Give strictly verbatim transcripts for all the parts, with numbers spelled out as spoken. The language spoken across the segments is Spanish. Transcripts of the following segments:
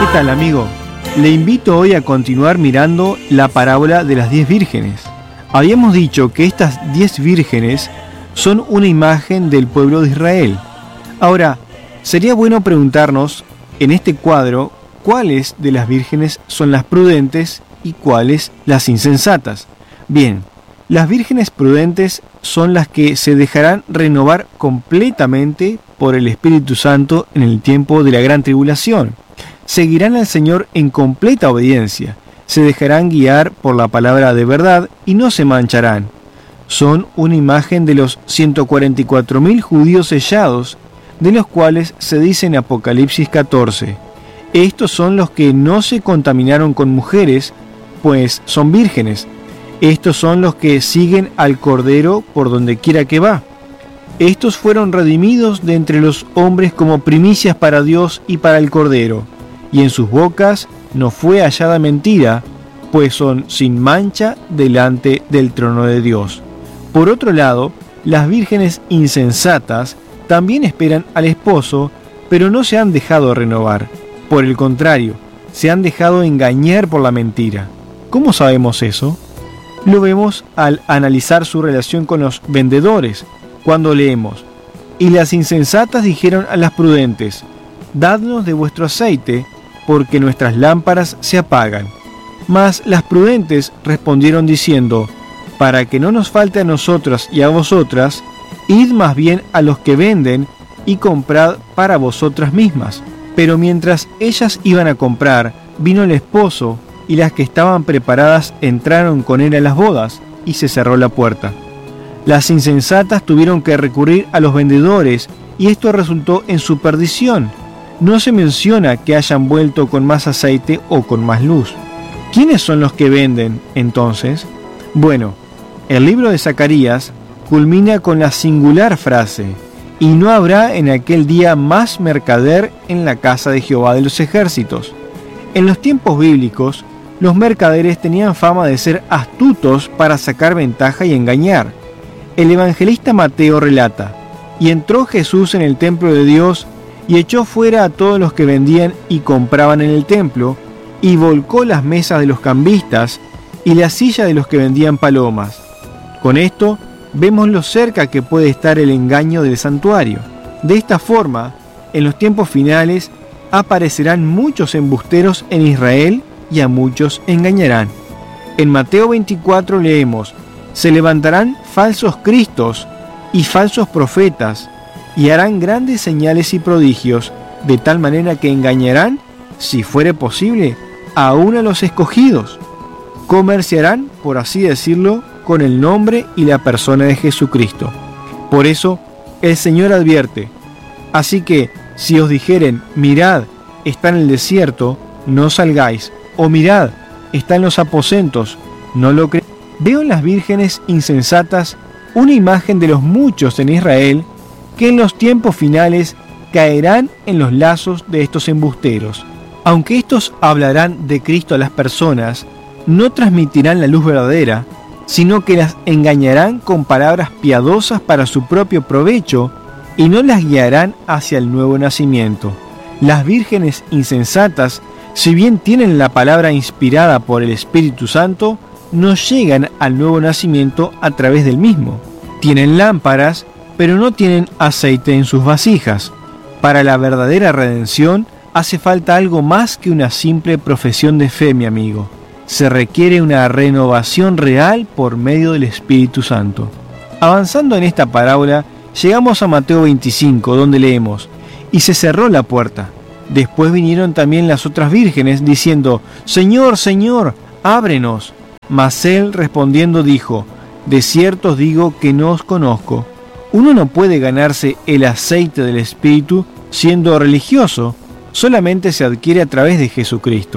¿Qué tal, amigo? Le invito hoy a continuar mirando la parábola de las diez vírgenes. Habíamos dicho que estas diez vírgenes son una imagen del pueblo de Israel. Ahora, sería bueno preguntarnos en este cuadro cuáles de las vírgenes son las prudentes y cuáles las insensatas. Bien, las vírgenes prudentes son las que se dejarán renovar completamente por el Espíritu Santo en el tiempo de la gran tribulación. Seguirán al Señor en completa obediencia, se dejarán guiar por la palabra de verdad y no se mancharán. Son una imagen de los ciento cuarenta y cuatro mil judíos sellados, de los cuales se dice en Apocalipsis catorce. Estos son los que no se contaminaron con mujeres, pues son vírgenes. Estos son los que siguen al Cordero por donde quiera que va. Estos fueron redimidos de entre los hombres como primicias para Dios y para el Cordero, y en sus bocas no fue hallada mentira, pues son sin mancha delante del trono de Dios. Por otro lado, las vírgenes insensatas también esperan al esposo, pero no se han dejado renovar. Por el contrario, se han dejado engañar por la mentira. ¿Cómo sabemos eso? Lo vemos al analizar su relación con los vendedores, cuando leemos: y las insensatas dijeron a las prudentes: dadnos de vuestro aceite, porque nuestras lámparas se apagan. Mas las prudentes respondieron diciendo: para que no nos falte a nosotras y a vosotras, id más bien a los que venden y comprad para vosotras mismas. Pero mientras ellas iban a comprar, vino el esposo, y las que estaban preparadas entraron con él a las bodas, y se cerró la puerta. Las insensatas tuvieron que recurrir a los vendedores, y esto resultó en su perdición. No se menciona que hayan vuelto con más aceite o con más luz. ¿Quiénes son los que venden, entonces? Bueno, el libro de Zacarías culmina con la singular frase: y no habrá en aquel día más mercader en la casa de Jehová de los ejércitos. En los tiempos bíblicos, los mercaderes tenían fama de ser astutos para sacar ventaja y engañar. El evangelista Mateo relata: y entró Jesús en el templo de Dios, y echó fuera a todos los que vendían y compraban en el templo, y volcó las mesas de los cambistas y la silla de los que vendían palomas. Con esto vemos lo cerca que puede estar el engaño del santuario. De esta forma, en los tiempos finales, aparecerán muchos embusteros en Israel y a muchos engañarán. En Mateo veinticuatro leemos: se levantarán falsos cristos y falsos profetas, y harán grandes señales y prodigios, de tal manera que engañarán, si fuere posible, aún a los escogidos. Comerciarán, por así decirlo, con el nombre y la persona de Jesucristo. Por eso, el Señor advierte: así que, si os dijeren, mirad, está en el desierto, no salgáis, o mirad, está en los aposentos, no lo creáis. Veo en las vírgenes insensatas una imagen de los muchos en Israel que en los tiempos finales caerán en los lazos de estos embusteros. Aunque estos hablarán de Cristo a las personas, no transmitirán la luz verdadera, sino que las engañarán con palabras piadosas para su propio provecho y no las guiarán hacia el nuevo nacimiento. Las vírgenes insensatas, si bien tienen la palabra inspirada por el Espíritu Santo, no llegan al nuevo nacimiento a través del mismo. Tienen lámparas, pero no tienen aceite en sus vasijas. Para la verdadera redención hace falta algo más que una simple profesión de fe, mi amigo. Se requiere una renovación real por medio del Espíritu Santo. Avanzando en esta parábola, llegamos a Mateo veinticinco, donde leemos: y se cerró la puerta. Después vinieron también las otras vírgenes, diciendo: Señor, Señor, ábrenos. Mas él respondiendo dijo: de cierto os digo que no os conozco. Uno no puede ganarse el aceite del Espíritu siendo religioso, solamente se adquiere a través de Jesucristo.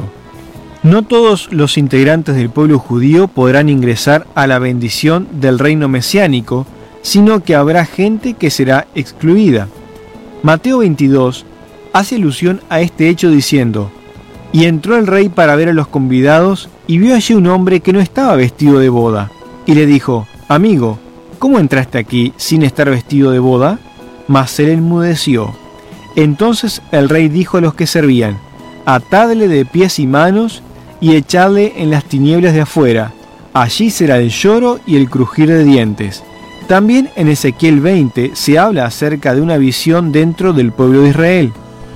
No todos los integrantes del pueblo judío podrán ingresar a la bendición del reino mesiánico, sino que habrá gente que será excluida. Mateo veintidós hace alusión a este hecho diciendo: y entró el rey para ver a los convidados, y vio allí un hombre que no estaba vestido de boda, y le dijo: amigo, ¿cómo entraste aquí sin estar vestido de boda? Mas él enmudeció. Entonces el rey dijo a los que servían: atadle de pies y manos y echadle en las tinieblas de afuera. Allí será el lloro y el crujir de dientes. También en Ezequiel veinte se habla acerca de una visión dentro del pueblo de Israel.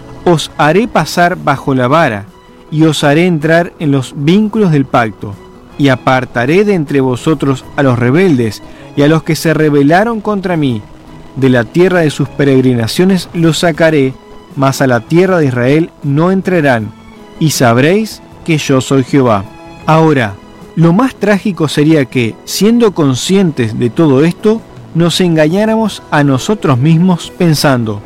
Os haré pasar bajo la vara, y os haré entrar en los vínculos del pacto, y apartaré de entre vosotros a los rebeldes y a los que se rebelaron contra mí. De la tierra de sus peregrinaciones los sacaré, mas a la tierra de Israel no entrarán, y sabréis que yo soy Jehová. Ahora, lo más trágico sería que, siendo conscientes de todo esto, nos engañáramos a nosotros mismos pensando: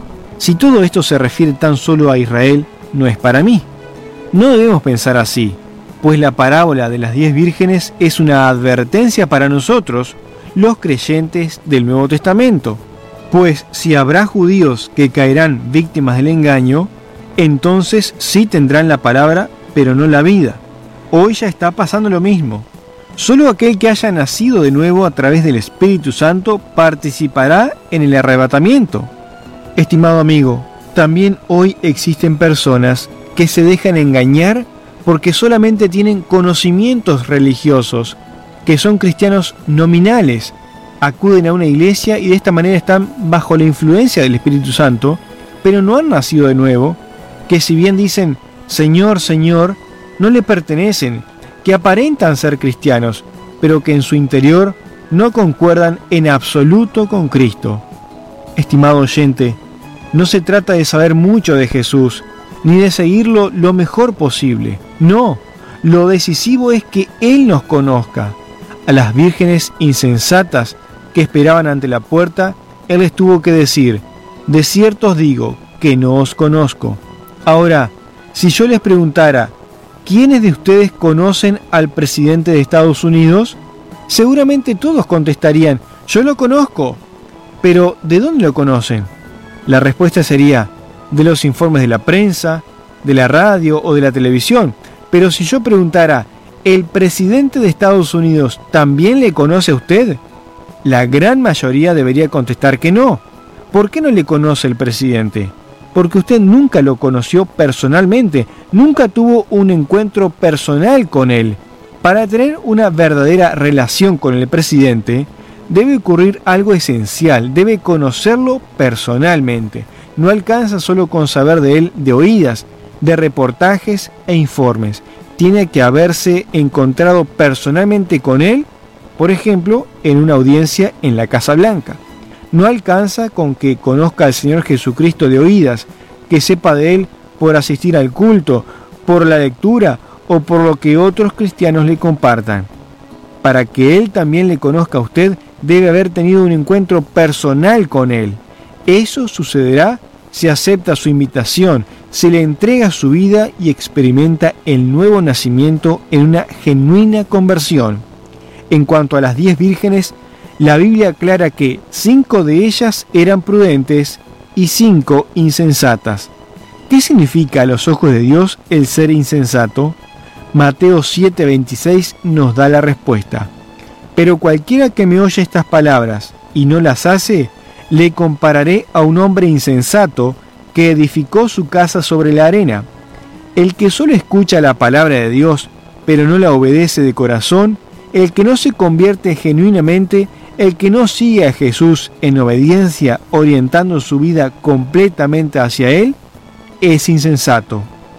si todo esto se refiere tan solo a Israel, no es para mí. No debemos pensar así, pues la parábola de las diez vírgenes es una advertencia para nosotros, los creyentes del Nuevo Testamento. Pues si habrá judíos que caerán víctimas del engaño, entonces sí tendrán la palabra, pero no la vida. Hoy ya está pasando lo mismo. Solo aquel que haya nacido de nuevo a través del Espíritu Santo participará en el arrebatamiento. Estimado amigo, también hoy existen personas que se dejan engañar porque solamente tienen conocimientos religiosos, que son cristianos nominales, acuden a una iglesia y de esta manera están bajo la influencia del Espíritu Santo, pero no han nacido de nuevo, que si bien dicen Señor, Señor, no le pertenecen, que aparentan ser cristianos, pero que en su interior no concuerdan en absoluto con Cristo. Estimado oyente, no se trata de saber mucho de Jesús, ni de seguirlo lo mejor posible. No, lo decisivo es que Él nos conozca. A las vírgenes insensatas que esperaban ante la puerta, Él les tuvo que decir: de cierto os digo que no os conozco. Ahora, si yo les preguntara, ¿quiénes de ustedes conocen al presidente de Estados Unidos? Seguramente todos contestarían: yo lo conozco. Pero, ¿de dónde lo conocen? La respuesta sería: de los informes de la prensa, de la radio o de la televisión. Pero si yo preguntara, ¿el presidente de Estados Unidos también le conoce a usted? La gran mayoría debería contestar que no. ¿Por qué no le conoce el presidente? Porque usted nunca lo conoció personalmente, nunca tuvo un encuentro personal con él. Para tener una verdadera relación con el presidente, debe ocurrir algo esencial, debe conocerlo personalmente. No alcanza solo con saber de él de oídas, de reportajes e informes. Tiene que haberse encontrado personalmente con él, por ejemplo, en una audiencia en la Casa Blanca. No alcanza con que conozca al Señor Jesucristo de oídas, que sepa de él por asistir al culto, por la lectura o por lo que otros cristianos le compartan. Para que él también le conozca a usted, debe haber tenido un encuentro personal con él. Eso sucederá si acepta su invitación, se le entrega su vida y experimenta el nuevo nacimiento en una genuina conversión. En cuanto a las diez vírgenes, la Biblia aclara que cinco de ellas eran prudentes y cinco insensatas. ¿Qué significa a los ojos de Dios el ser insensato? Mateo siete veintiséis nos da la respuesta. Pero cualquiera que me oye estas palabras y no las hace, le compararé a un hombre insensato que edificó su casa sobre la arena. El que solo escucha la palabra de Dios, pero no la obedece de corazón, el que no se convierte genuinamente, el que no sigue a Jesús en obediencia, orientando su vida completamente hacia Él, es insensato.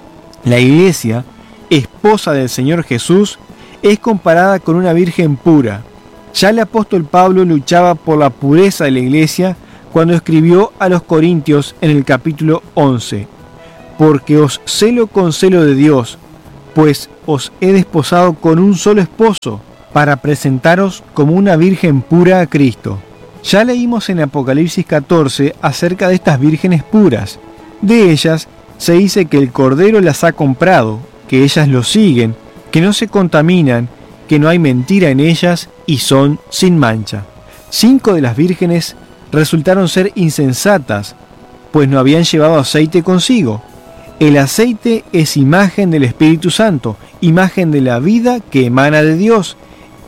La iglesia, esposa del Señor Jesús, es comparada con una virgen pura. Ya el apóstol Pablo luchaba por la pureza de la iglesia cuando escribió a los Corintios en el capítulo once. Porque os celo con celo de Dios, pues os he desposado con un solo esposo, para presentaros como una virgen pura a Cristo. Ya leímos en Apocalipsis catorce acerca de estas vírgenes puras. De ellas se dice que el Cordero las ha comprado, que ellas lo siguen, que no se contaminan, que no hay mentira en ellas y son sin mancha. Cinco de las vírgenes resultaron ser insensatas, pues no habían llevado aceite consigo. El aceite es imagen del Espíritu Santo, imagen de la vida que emana de Dios.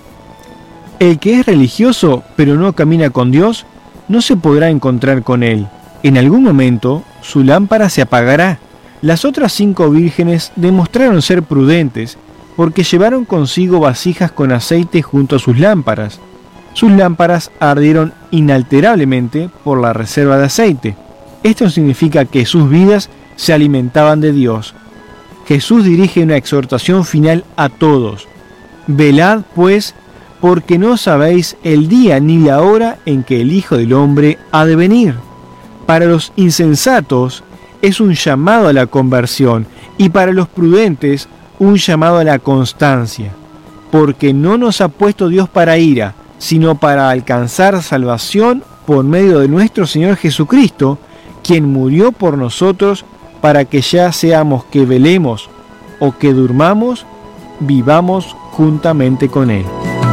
El que es religioso pero no camina con Dios, no se podrá encontrar con Él. En algún momento su lámpara se apagará, Las otras cinco vírgenes demostraron ser prudentes porque llevaron consigo vasijas con aceite junto a sus lámparas. Sus lámparas ardieron inalterablemente por la reserva de aceite. Esto significa que sus vidas se alimentaban de Dios. Jesús dirige una exhortación final a todos. Velad, pues, porque no sabéis el día ni la hora en que el Hijo del Hombre ha de venir. Para los insensatos es un llamado a la conversión y para los prudentes un llamado a la constancia, porque no nos ha puesto Dios para ira, sino para alcanzar salvación por medio de nuestro Señor Jesucristo, quien murió por nosotros para que ya seamos que velemos o que durmamos, vivamos juntamente con Él.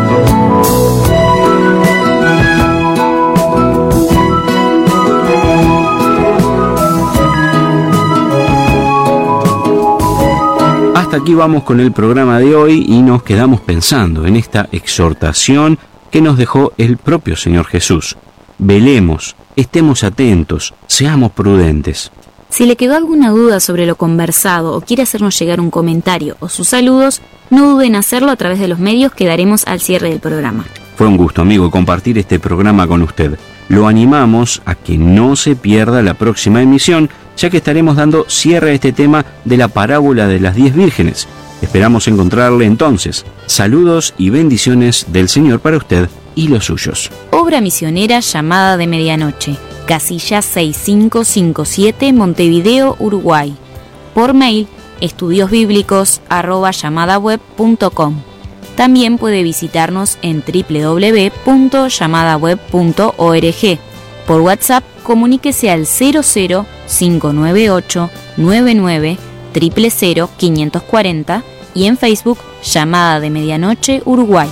Hasta aquí vamos con el programa de hoy y nos quedamos pensando en esta exhortación que nos dejó el propio Señor Jesús. Velemos, estemos atentos, seamos prudentes. Si le quedó alguna duda sobre lo conversado o quiere hacernos llegar un comentario o sus saludos, no duden en hacerlo a través de los medios que daremos al cierre del programa. Fue un gusto, amigo, compartir este programa con usted. Lo animamos a que no se pierda la próxima emisión, ya que estaremos dando cierre a este tema de la parábola de las diez vírgenes. Esperamos encontrarle entonces. Saludos y bendiciones del Señor para usted y los suyos. Obra misionera Llamada de Medianoche, casilla seis cinco cinco siete, Montevideo, Uruguay. Por mail, estudiosbíblicos arroba llamadaweb punto com. También puede visitarnos en doble u doble u doble u punto llamadaweb punto org. Por WhatsApp, comuníquese al cero cero cinco nueve ocho nueve nueve cero cero cero quinientos cuarenta y en Facebook, Llamada de Medianoche, Uruguay.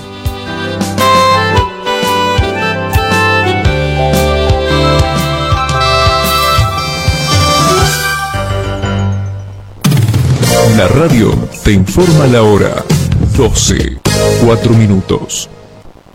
La radio te informa la hora. doce, cuatro minutos.